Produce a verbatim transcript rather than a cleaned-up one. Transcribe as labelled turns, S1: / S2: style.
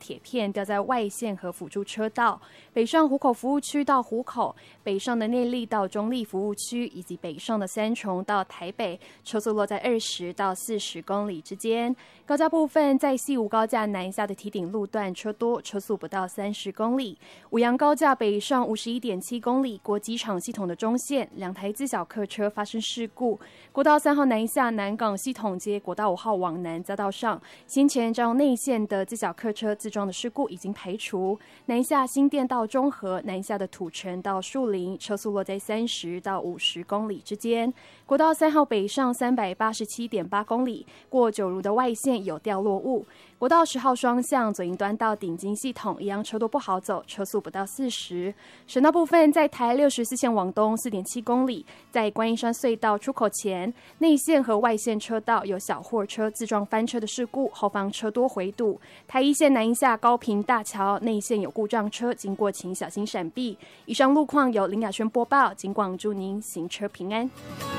S1: 铁片掉在外线和辅助车道，北上湖口服务区到湖口，北上的内壢到中壢服务区，以及北上的三重到台北，车速落在二十到四十公里之间。高架部分，在西吴高架南下的堤顶路段车多，车速不到三十公里。五杨高架北上五十一点七公里，过机场系统的中线，两台自小客车发生事故。国道三号南下南港系统街国道五号往南匝道上，先前占用内线的自小客车自撞的事故已经排除。南下新店到中和，南下的土城到树林，车速落在三十到五十公里之间。国道三号北上三百八十七点八公里，过九如的外线有掉落物。国道十号双向左营端到顶金系统一样车多不好走，车速不到四十。省道部分，在台六十四线往东四点七公里，在观音山隧道出口前，内线和外线车道有小货车自撞翻车的事故，后方车多回堵。台一线南一下高屏大桥内线有故障车经过，请小心闪避。以上路况由林雅轩播报，警广祝您行车平安。